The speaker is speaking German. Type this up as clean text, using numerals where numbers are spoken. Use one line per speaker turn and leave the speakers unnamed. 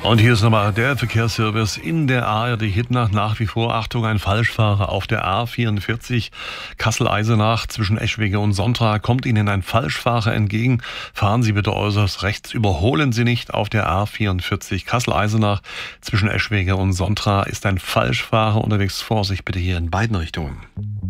Und hier ist nochmal der Verkehrsservice in der ARD Hitnacht. Nach wie vor, Achtung, ein Falschfahrer auf der A44 Kassel-Eisenach zwischen Eschwege und Sontra. Kommt Ihnen ein Falschfahrer entgegen, fahren Sie bitte äußerst rechts. Überholen Sie nicht. Auf der A44 Kassel-Eisenach zwischen Eschwege und Sontra ist ein Falschfahrer unterwegs. Vorsicht bitte hier in beiden Richtungen.